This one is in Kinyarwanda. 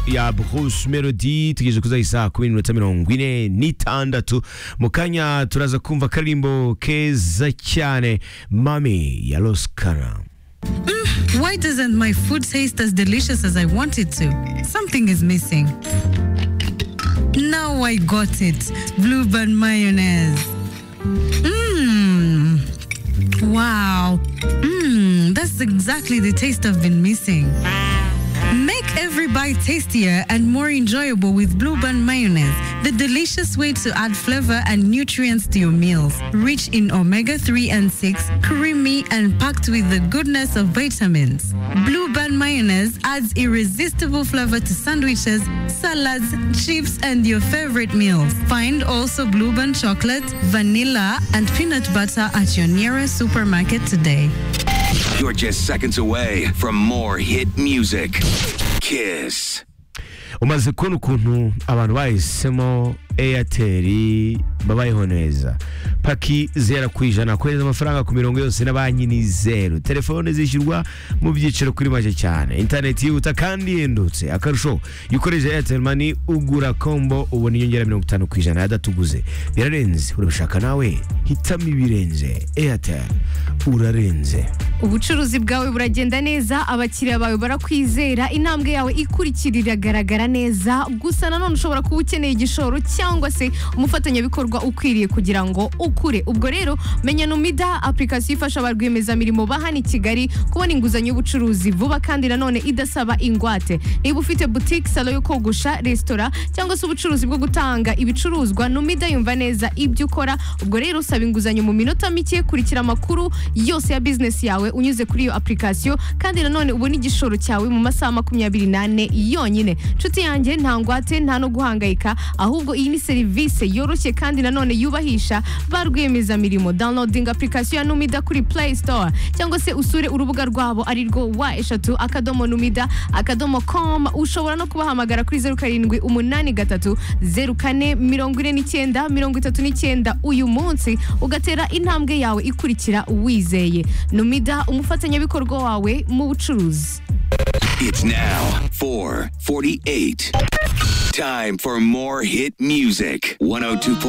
ya Bruce Melody tugeze kuza isaa 10:46 mu kanya turaza kumva karimbo keza cyane Mami ya Los Cara. Why doesn't my food taste as delicious as I want it to? Something is missing. Now I got it. Blueband mayonnaise. Wow. That's exactly the taste I've been missing. Make every bite tastier and more enjoyable with Blueband mayonnaise, the delicious way to add flavor and nutrients to your meals. Rich in omega-3 and 6, creamy and packed with the goodness of vitamins. Blueband mayonnaise adds irresistible flavor to sandwiches, salads, chips, and your favorite meals. Find also Blueband chocolate, vanilla, and peanut butter at your nearest supermarket today. You're just seconds away from more hit music. Kiss. Umaze kubona ukuntu abantu bahisemo Airtel babayeho neza. Paki 0% kweza amafaranga ku mirongo yose na banki ni 0. Telefone zishyurwa mu byiciro kuri make cyane. Internet yihuta kandi yendutse. Akarusho yukoresha Airtel Money ugura combo ubona inyongera 50% yadatuguze. Birarenze urabishaka nawe hitamo ibirenze. Airtel urarenze. Ubucuruzi bwawe buragenda neza, abakiriya bawe barakwizera, intambwe yawe ikurikirira garagara neza. Gusa nanone ushobora kuba ukeneye igishoro cyangwa se umufatanyabikorwa ukwiriye kugira ngo ukure. Ubwo rero menya Numida, application ifasha abarwiyemezamirimo bahana i Kigali kubona inguzanyo y'ubucuruzi vuba kandi nanone idasaba ingwate. Niba ufite boutique, salon yo kogosha, restaurant cyangwa se ubucuruzi bwo gutanga ibicuruzwa, Numida yumva neza ibyo ukora. Ubwo rero usaba inguzanyo mu minota mike, kurikira amakuru yose ya business yawe unyuze kuri iyo application kandi nanone ubona igishoro cyawe mu masaha 24 yonyine. Nshuti yanjye nta ngwate nta no guhangayika, ahubwo iyi ni service yoroshye kandi nanone yubahisha barwiyemezamirimo. Downloading application ya Numida kuri Play Store cyangwa se usure urubuga rwabo ari rwo wa3numida.com. Ushobora no kubahamagara kuri 0783044939 uyu munsi ugatera intambwe yawe ikurikira wizeye. Numida, umufatanyabikorwa wawe mu bucuruzi. It's now 4:48. Time for more hit music. 102.